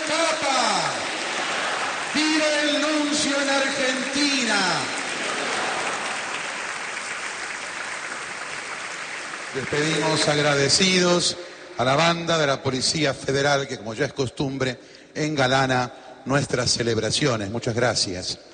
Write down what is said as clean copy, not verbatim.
Papa! ¡Viva el nuncio en Argentina! Despedimos agradecidos a la banda de la Policía Federal que, como ya es costumbre, engalana nuestras celebraciones. Muchas gracias.